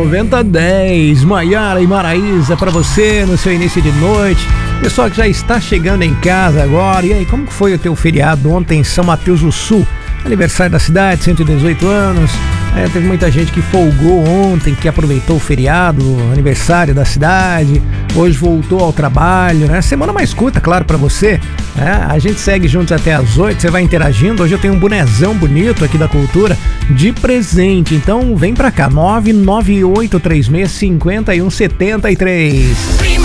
9010, Maiara e Maraísa pra você no seu início de noite. Pessoal que já está chegando em casa agora. E aí, como que foi o teu feriado ontem em São Mateus do Sul? Aniversário da cidade, 118 anos. Teve muita gente que folgou ontem, que aproveitou o feriado, aniversário da cidade. Hoje voltou ao trabalho, né? Semana mais curta, claro, pra você. A gente segue juntos até as 8, você vai interagindo. Hoje eu tenho um bonezão bonito aqui da Cultura de presente. Então vem pra cá, 998365173.